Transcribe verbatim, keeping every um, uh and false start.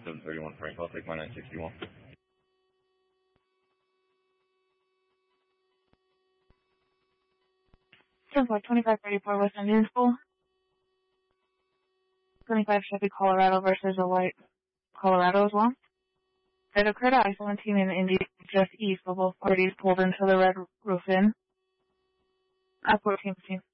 seven thirty-one Frank, I'll take my nine sixty-one. ten four, twenty-five thirty-four West Indian School. twenty-five Chevy Colorado versus a white Colorado as well. It occurred at I seventeen in Indy, just east, but both parties pulled into the Red Roof Inn at fourteen fifteen.